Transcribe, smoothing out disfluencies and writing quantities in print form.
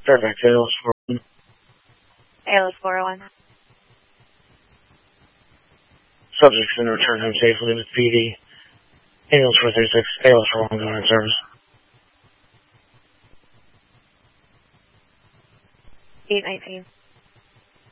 Fairfax ALS 401. ALS 401. Subjects in return home safely with PD. ALS 436, ALS 401 going in service. 819.